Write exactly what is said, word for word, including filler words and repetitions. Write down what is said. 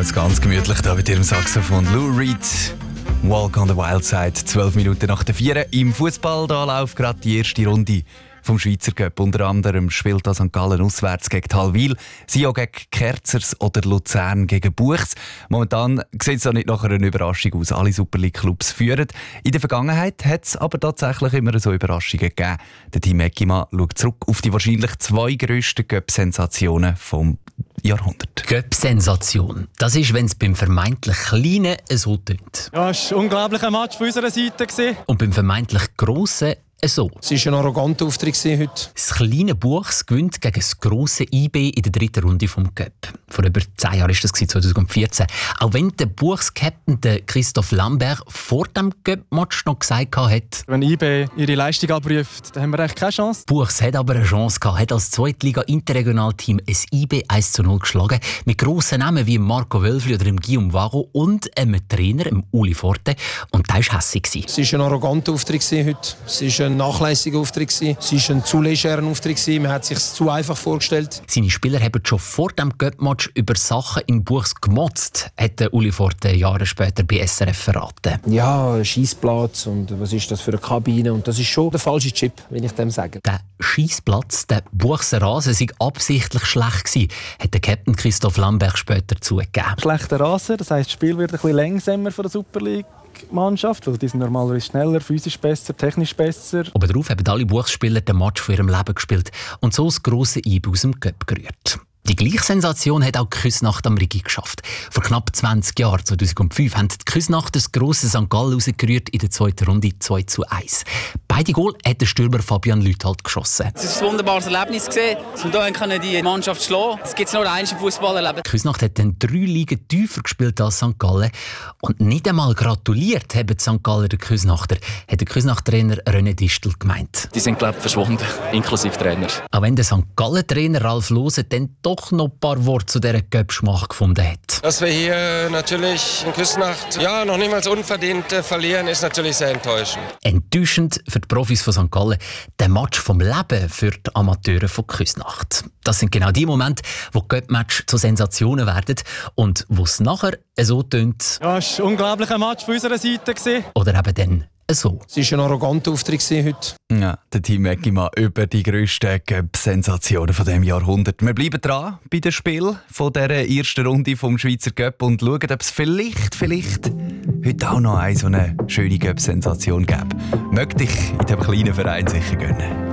jetzt ganz gemütlich da mit ihrem Saxophon. Lou Reed, Walk on the Wild Side, zwölf Minuten nach der vier. Im Fußball da läuft gerade die erste Runde vom Schweizer Cup. Unter anderem spielt Sankt Gallen auswärts gegen Talwil, Sion gegen Kerzers oder Luzern gegen Buchs. Momentan sieht es auch nicht nach einer Überraschung aus. Alle Super League-Clubs führen. In der Vergangenheit hat es aber tatsächlich immer so Überraschungen gegeben. Der Team Eckimann schaut zurück auf die wahrscheinlich zwei grössten Cup-Sensationen vom Jahrhundert. Cup-Sensation. Das ist, wenn es beim vermeintlich Kleinen so tönt. Ja, es war ein unglaublicher Match von unserer Seite. Und beim vermeintlich Grossen so. Es war ein arroganter Auftritt heute. Das kleine Buchs gewinnt gegen das grosse I B in der dritten Runde vom Cup. Vor über zehn Jahren war das, zwanzig vierzehn. Auch wenn der Buchs-Captain Christoph Lambert vor dem Cup-Match noch gesagt hat, wenn I B ihre Leistung abruft, dann haben wir echt keine Chance. Buchs hat aber eine Chance gehabt, hat als Zweitliga-Interregionalteam ein I B eins zu null geschlagen, mit grossen Namen wie Marco Wölfli oder dem Guillaume Varro und einem Trainer, dem Uli Forte. Und der war hässig. Es war ein arroganter Auftritt heute. Es war ein nachlässiger Auftritt. Es war ein zu legerer Auftritt. Man hat es sich zu einfach vorgestellt. Seine Spieler haben schon vor dem Cup-Match über Sachen in Buchs gemotzt, hat Uli Forte Jahre später bei S R F verraten. Ja, Scheissplatz und was ist das für eine Kabine? Und das ist schon der falsche Chip, wenn ich dem sage. Der Scheissplatz, der Buchser Rasen, sei absichtlich schlecht gewesen, hat der Captain Christoph Lambert später zugegeben. Schlechter Rasen, das heisst, das Spiel wird ein bisschen langsamer von der Super League. Mannschaft, also die sind normalerweise schneller, physisch besser, technisch besser. Obendrauf haben alle Buchsspieler den Match von ihrem Leben gespielt und so das grosse I B aus dem Cup gerührt. Die gleiche Sensation hat auch die Küsnacht am Rigi geschafft. Vor knapp zwanzig Jahren, zweitausendfünf, haben die Küsnacht das grosse Sankt Gallen rausgerührt in der zweiten Runde zwei zu eins. Beide Goal hat der Stürmer Fabian Lüthald geschossen. Es war ein wunderbares Erlebnis, dass wir hier die Mannschaft schlagen. Es gibt nur eins im Fußballerleben. Die Küsnacht hat dann drei Ligen tiefer gespielt als Sankt Gallen. Und nicht einmal gratuliert haben die Sankt Galler der Küsnachter, hat der Küsnacht-Trainer René Distel gemeint. Die sind, glaube ich, verschwunden, inklusive Trainer. Auch wenn der Sankt Gallen-Trainer Ralf Lose dann doch noch ein paar Worte zu dieser Cup-Schmach gefunden hat. Dass wir hier natürlich in Küsnacht ja, noch niemals unverdient äh, verlieren, ist natürlich sehr enttäuschend. Enttäuschend für die Profis von Sankt Gallen, der Match vom Leben für die Amateure von Küsnacht. Das sind genau die Momente, wo die Cup-Match zu Sensationen werden und wo es nachher so tönt. Ja, es war ein unglaublicher Match von unserer Seite. Oder eben dann so. Es war ein arroganter Auftritt heute. Ja, der Team Eckimann über die grössten Cup-Sensationen von diesem Jahrhundert. Wir bleiben dran bei dem Spiel von dieser ersten Runde vom Schweizer Cup und schauen, ob es vielleicht, vielleicht heute auch noch eine so eine schöne Cup-Sensation gäbe. Möchte ich in diesem kleinen Verein sicher gönnen.